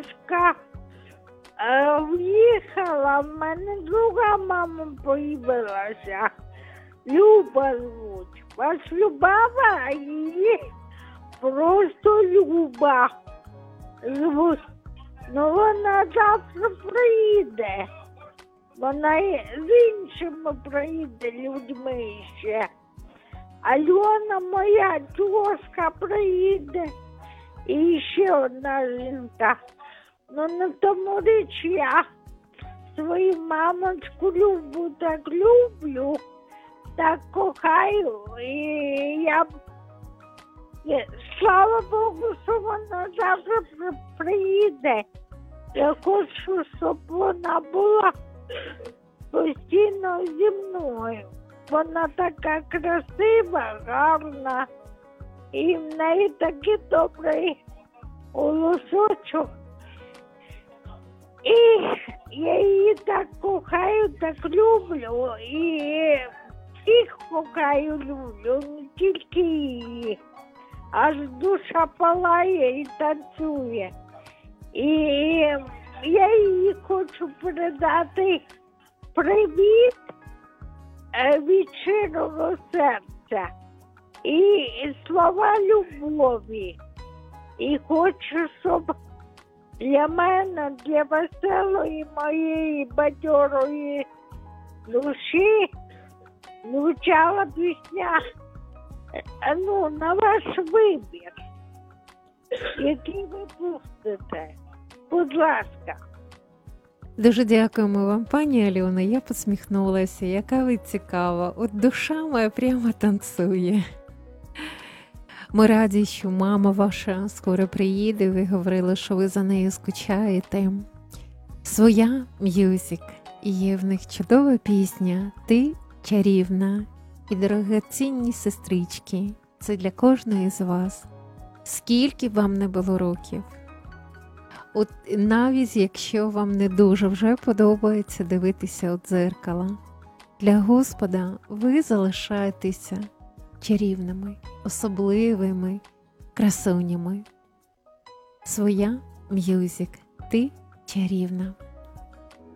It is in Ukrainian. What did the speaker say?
дочка в'їхала, в мене друга мама появилася. Люба звуть. Вас Любава, а її просто Люба звуть. Ну вона завтра приїде. Вона з іншими приїде людьми ще. Альона моя тьоска приїде. І ще одна жінка. Ну на тому річ я свою мамочку Любу так люблю, так кохаю. І слава Богу, що вона завтра приїде. Я хочу, щоб вона була постійно зі мною. Вона така красива, гарна. І в неї такий добрий голосочок. І я її так кохаю, так люблю. І всіх кохаю, люблю, не тільки її. Аж душа палає і танцює. І я їй хочу передати привіт від щирого серця. І слова любові. І хочу, щоб для мене, для веселої моєї бадьорої душі звучала пісня, ну, на ваш вибір, який ви пустите. Будь ласка. Дуже дякуємо вам, пані Альона. Я посміхнулася. Яка ви цікава. От душа моя прямо танцює. Ми раді, що мама ваша скоро приїде. Ви говорили, що ви за нею скучаєте. Своя М'юзик. І є в них чудова пісня «Ти чарівна» і дорогоцінні сестрички. Це для кожної з вас. Скільки б вам не було років. От навіть якщо вам не дуже вже подобається дивитися у дзеркало, для Господа ви залишаєтеся чарівними, особливими красунями. Своя М'юзик. Ти чарівна.